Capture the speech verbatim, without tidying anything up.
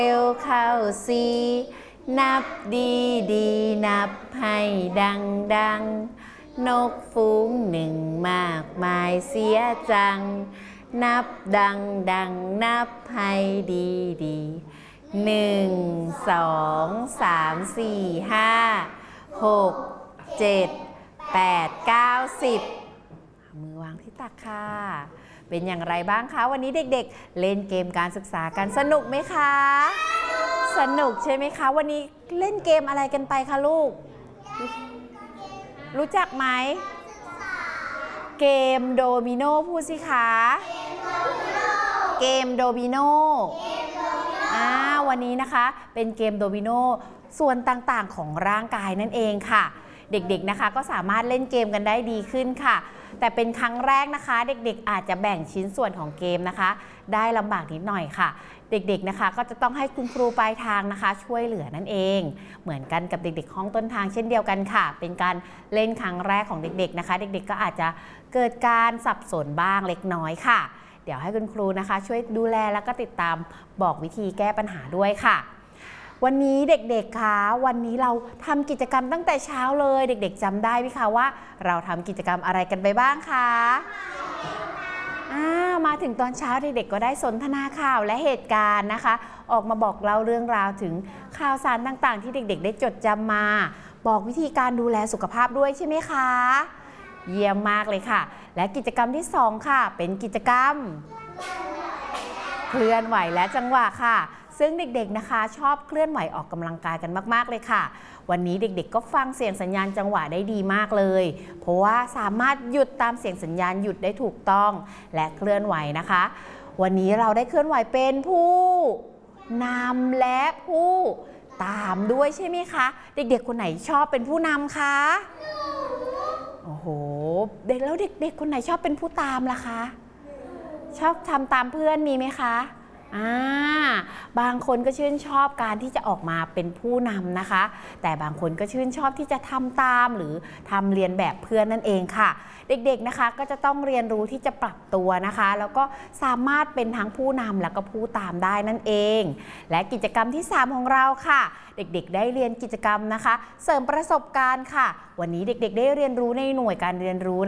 เร็วเข้าสินับดีดีนับให้ดังดังนกฟูงหนึ่งมากมายเสียจังนับดังดังนับให้ดีดีหนึ่งสองสามสี่ห้าหกเจ็ดแปดเก้าสิบมือวางที่ตักค่ะเป็นอย่างไรบ้างคะวันนี้เด็กๆเล่นเกมการศึกษากันสนุกไหมคะสนุกใช่ไหมคะวันนี้เล่นเกมอะไรกันไปคะลูกรู้จักไหมเกมโดมิโนพูดสิคะเกมโดมิโนอ่าวันนี้นะคะเป็นเกมโดมิโนส่วนต่างๆของร่างกายนั่นเองค่ะเด็กๆนะคะก็สามารถเล่นเกมกันได้ดีขึ้นค่ะแต่เป็นครั้งแรกนะคะเด็กๆอาจจะแบ่งชิ้นส่วนของเกมนะคะได้ลำบากนิดหน่อยค่ะเด็กๆนะคะก็จะต้องให้คุณครูปลายทางนะคะช่วยเหลือนั่นเองเหมือนกันกับเด็กๆห้องต้นทางเช่นเดียวกันค่ะเป็นการเล่นครั้งแรกของเด็กๆนะคะเด็กๆก็อาจจะเกิดการสับสนบ้างเล็กน้อยค่ะเดี๋ยวให้คุณครูนะคะช่วยดูแลแล้วก็ติดตามบอกวิธีแก้ปัญหาด้วยค่ะวันนี้เด็กๆคะวันนี้เราทำกิจกรรมตั้งแต่เช้าเลยเด็กๆจำได้ไหมคะว่าเราทำกิจกรรมอะไรกันไปบ้างคะมาถึงตอนเช้าเด็กๆก็ได้สนทนาข่าวและเหตุการณ์นะคะออกมาบอกเล่าเรื่องราวถึงข่าวสารต่างๆที่เด็กๆได้จดจำมาบอกวิธีการดูแลสุขภาพด้วยใช่ไหมคะเยี่ยมมากเลยค่ะและกิจกรรมที่สองค่ะเป็นกิจกรรมเคลื่อนไหวและจังหวะค่ะซึ่งเด็กๆนะคะชอบเคลื่อนไหวออกกำลังกายกันมากๆเลยค่ะวันนี้เด็กๆก็ฟังเสียงสัญญาณจังหวะได้ดีมากเลยเพราะว่าสามารถหยุดตามเสียงสัญญาณหยุดได้ถูกต้องและเคลื่อนไหวนะคะวันนี้เราได้เคลื่อนไหวเป็นผู้นำและผู้ตามด้วยใช่ไหมคะเด็กๆคนไหนชอบเป็นผู้นำคะโอ้โหเด็กแล้วเด็กๆคนไหนชอบเป็นผู้ตามล่ะคะชอบทำตามเพื่อนมีไหมคะอ่าบางคนก็ชื่นชอบการที่จะออกมาเป็นผู้นำนะคะแต่บางคนก็ชื่นชอบที่จะทำตามหรือทำเรียนแบบเพื่อนนั่นเองค่ะเด็กๆนะคะก็จะต้องเรียนรู้ที่จะปรับตัวนะคะแล้วก็สามารถเป็นทั้งผู้นำแล้วก็ผู้ตามได้นั่นเองและกิจกรรมที่สามของเราค่ะเด็กๆได้เรียนกิจกรรมนะคะเสริมประสบการณ์ค่ะวันนี้เด็กๆได้เรียนรู้ในหน่วยการเรียนรู้